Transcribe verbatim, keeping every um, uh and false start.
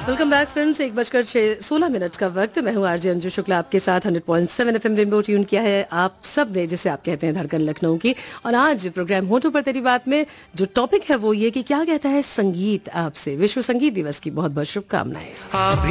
Welcome back friends. एक बजकर छह सोलह मिनट का वक्त। मैं हूँ आरजे अंजू शुक्ला आपके साथ hundred point seven FM rainbow tune किया है आप सब ने, जिसे आप कहते हैं धड़कन लखनऊ की। और आज प्रोग्राम होठों पर तेरी बात में जो टॉपिक है वो ये कि क्या कहता है संगीत आपसे। विश्व संगीत दिवस की बहुत बहुत शुभकामनाएं।